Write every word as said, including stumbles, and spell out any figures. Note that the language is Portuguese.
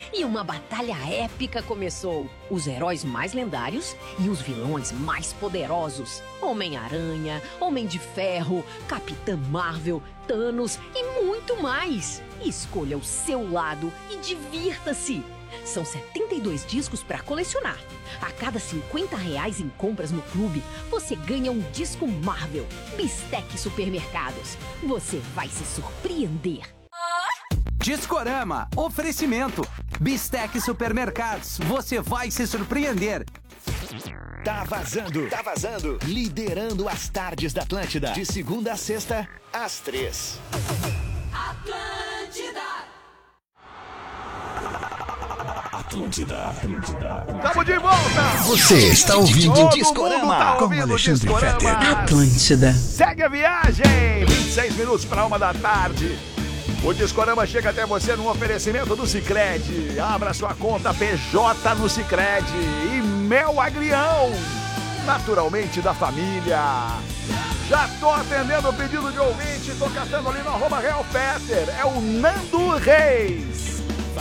e uma batalha épica começou. Os heróis mais lendários e os vilões mais poderosos. Homem-Aranha, Homem de Ferro, Capitã Marvel, Thanos e muito mais. Escolha o seu lado e divirta-se. São setenta e dois discos para colecionar. A cada cinquenta reais em compras no clube, você ganha um disco Marvel. Bistec Supermercados. Você vai se surpreender. Discorama, oferecimento. Bistec Supermercados, você vai se surpreender. Tá vazando, tá vazando. Liderando as tardes da Atlântida. De segunda a sexta, às três. Atlântida. Atlântida, Atlântida. Tamo de volta! Você está ouvindo o Discorama tá com ouvindo Alexandre Discorama. Fetter. Atlântida. Segue a viagem! vinte e seis minutos para uma da tarde. O Discorama chega até você num oferecimento do Sicredi. Abra sua conta P J no Sicredi. E Mel Agrião, naturalmente da família. Já tô atendendo o pedido de ouvinte, tô catando ali no arroba Real Fetter. É o Nando Reis.